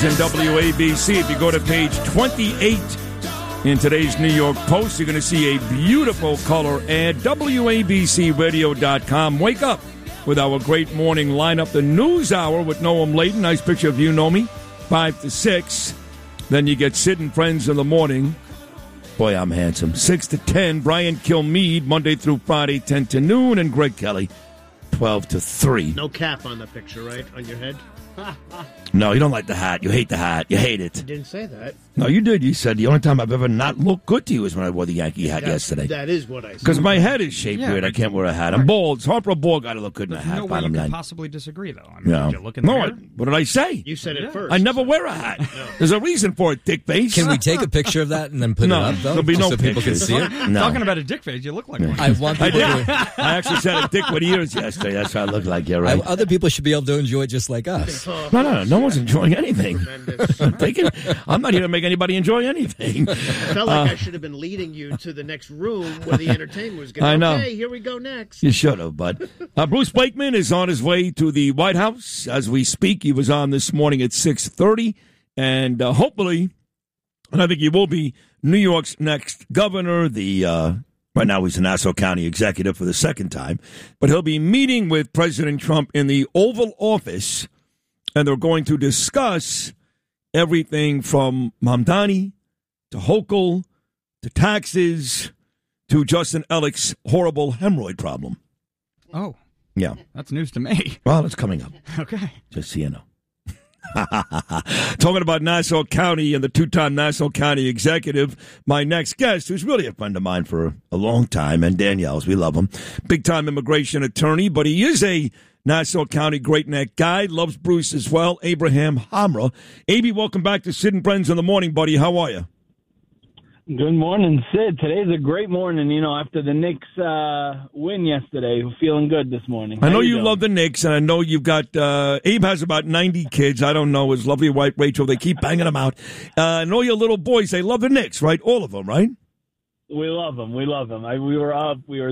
in WABC. If you go to page 28 in today's New York Post, you're going to see a beautiful color ad, WABCRadio.com. Wake up with our great morning lineup. The News Hour with Noam Layton. Nice picture of you, Nomi, 5 to 6. Then you get Sid and Friends in the morning. Boy, I'm handsome. 6 to 10, Brian Kilmeade, Monday through Friday, 10 to noon, and Greg Kelly, 12 to 3. No cap on the picture, right? On your head? No, you don't like the hat. You hate the hat. You hate it. I didn't say that. No, you did. You said the only time I've ever not looked good to you is when I wore the Yankee hat yesterday. That is what I said. Because my head is shaped weird. I can't wear a hat. I'm bald. It's Harper bald got to look good in a hat. No way you could possibly disagree, though. I mean, No. did you look in the mirror? What did I say? You said it first. I never wear a hat. No. There's a reason for it, dick face. Can we take a picture of that and then put it up, though? There'll be no so people can pictures. see it? No. Talking about a dick face, you look like one. I want people to... I actually said a dick with ears yesterday. That's what I look like. You're right. Other people should be able to enjoy it just like us. No one's enjoying anything. I'm not here to make anybody enjoy anything. I felt like I should have been leading you to the next room where the entertainment was going. I know. Okay, here we go next. You should have, but Bruce Blakeman is on his way to the White House as we speak. He was on this morning at 6:30, and hopefully, and I think he will be, New York's next governor. Right now he's a Nassau County executive for the second time, but he'll be meeting with President Trump in the Oval Office, and they're going to discuss everything from Mamdani to Hochul, to taxes, to Justin Ellick's horrible hemorrhoid problem. Oh. Yeah. That's news to me. Well, it's coming up. Okay. Just so you know. Talking about Nassau County and the two-time Nassau County executive, my next guest, who's really a friend of mine for a long time, and Danielle's, we love him, big-time immigration attorney, but he is a Nassau County Great Neck guy, loves Bruce as well, Abraham Hamra. Aby, welcome back to Sid and Friends in the morning, buddy. How are you? Good morning, Sid. Today's a great morning, after the Knicks win yesterday. We're feeling good this morning. I know you love the Knicks, and I know you've got, Abe has about 90 kids. I don't know, his lovely wife, Rachel. They keep banging them out. And all your little boys, they love the Knicks, right? All of them, right? We love them. We were